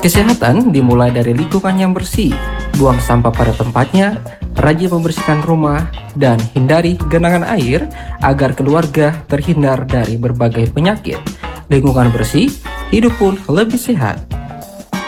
Kesehatan dimulai dari lingkungan yang bersih, buang sampah pada tempatnya, rajin membersihkan rumah, dan hindari genangan air agar keluarga terhindar dari berbagai penyakit. Lingkungan bersih, hidup pun lebih sehat.